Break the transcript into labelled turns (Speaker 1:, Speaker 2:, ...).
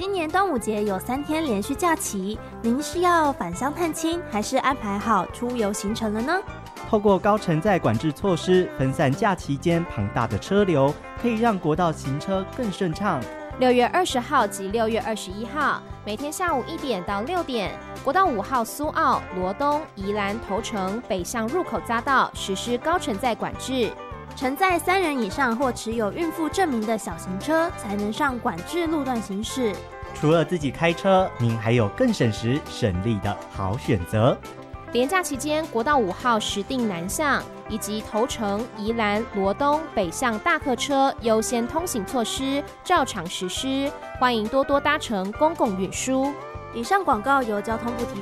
Speaker 1: 今年端午节有3天连续假期，您是要返乡探亲，还是安排好出游行程了呢？
Speaker 2: 透过高承载管制措施，分散假期间庞大的车流，可以让国道行车更顺畅。
Speaker 3: 6月20号及6月21号，每天下午1点到6点，国道5号苏澳、罗东、宜兰头城北向入口匝道实施高承载管制。
Speaker 1: 承载3人以上或持有孕妇证明的小型车才能上管制路段行驶。
Speaker 2: 除了自己开车，您还有更省时省力的好选择。
Speaker 3: 连假期间，国道5号石碇南向以及头城、宜兰、罗东北向大客车优先通行措施照常实施，欢迎多多搭乘公共运输。
Speaker 1: 以上广告由交通部提